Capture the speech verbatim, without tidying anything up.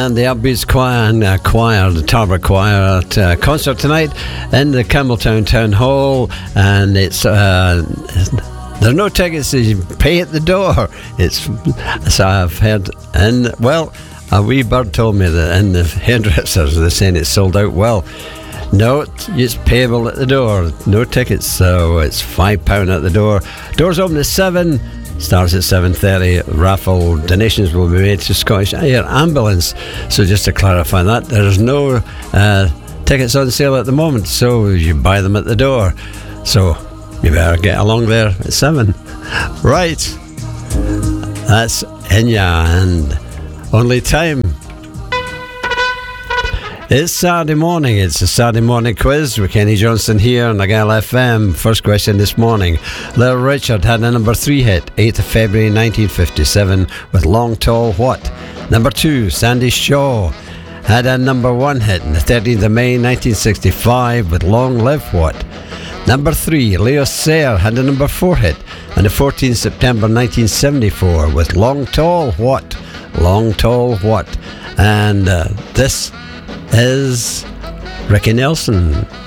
and the Upbeats Choir and uh, Choir, the Tarbert Choir at uh, concert tonight in the Campbelltown Town Hall, and it's uh, there are no tickets. You pay at the door. It's as I've heard, and well, a wee bird told me that in the hairdressers they're saying it's sold out. Well, no, it's payable at the door. No tickets, so it's five pound at the door. Doors open at seven. Starts at seven thirty. Raffle donations will be made to Scottish Air Ambulance. So just to clarify that, there's no uh, tickets on sale at the moment, so you buy them at the door. So you better get along there at seven. Right, that's Enya and Only Time. It's Saturday morning. It's a Saturday morning quiz with Kenny Johnson here on Argyll F M. First question this morning. Little Richard had a number three hit, eighth of February nineteen fifty-seven, with Long Tall What? Number two, Sandy Shaw had a number one hit on the thirteenth of May nineteen sixty-five with Long Live What? Number three, Leo Sayer had a number four hit on the fourteenth of September nineteen seventy-four with Long Tall What? Long Tall What? And uh, this is Ricky Nelson.